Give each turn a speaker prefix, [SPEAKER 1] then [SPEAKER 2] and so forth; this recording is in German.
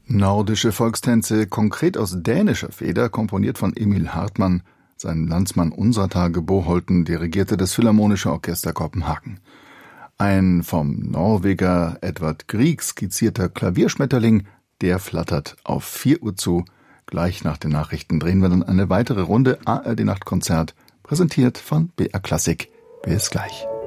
[SPEAKER 1] Nordische Volkstänze, konkret aus dänischer Feder, komponiert von Emil Hartmann. Sein Landsmann unserer Tage Bo Holten dirigierte das Philharmonische Orchester Kopenhagen. Ein vom Norweger Edvard Grieg skizzierter Klavierschmetterling, der flattert auf 4 Uhr zu. Gleich nach den Nachrichten drehen wir dann eine weitere Runde ARD Nachtkonzert, präsentiert von BR Klassik. Bis gleich.